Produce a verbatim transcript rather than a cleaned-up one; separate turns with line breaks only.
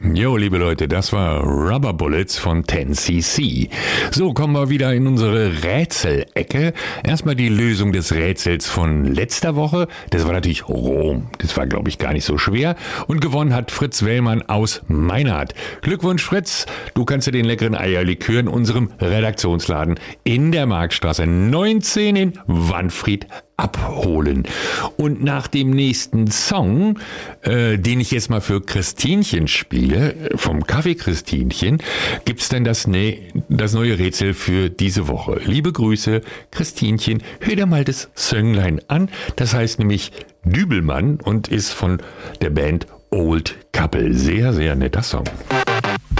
Jo, liebe Leute, das war Rubber Bullets von zehn C C. So, kommen wir wieder in unsere Rätselecke. Erstmal die Lösung des Rätsels von letzter Woche. Das war natürlich Rom. Das war, glaube ich, gar nicht so schwer. Und gewonnen hat Fritz Wellmann aus Meinrad. Glückwunsch, Fritz. Du kannst dir den leckeren Eierlikör in unserem Redaktionsladen in der Marktstraße neunzehn in Wanfried abholen. Und nach dem nächsten Song, äh, den ich jetzt mal für Christinchen spiele, vom Kaffee Christinchen, gibt's dann das, ne das neue Rätsel für diese Woche. Liebe Grüße, Christinchen, hör dir mal das Sönglein an. Das heißt nämlich Dübelmann und ist von der Band Old Couple. Sehr, sehr netter Song.